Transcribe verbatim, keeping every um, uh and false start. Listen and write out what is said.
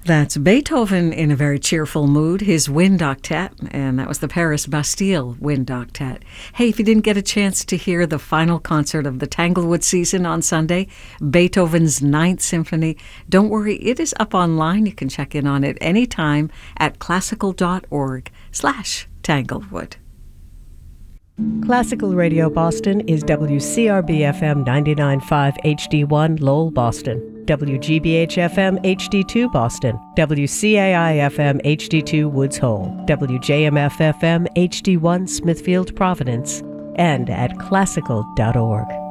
That's Beethoven in a very cheerful mood, his Wind Octet, and that was the Paris Bastille Wind Octet. Hey, if you didn't get a chance to hear the final concert of the Tanglewood season on Sunday, Beethoven's Ninth Symphony, don't worry, it is up online. You can check in on it anytime at classical.org slash Tanglewood. Classical Radio Boston is W C R B F M ninety-nine point five H D one Lowell, Boston, W G B H F M H D two Boston, W C A I F M H D two Woods Hole, W J M F F M H D one Smithfield, Providence, and at classical dot org.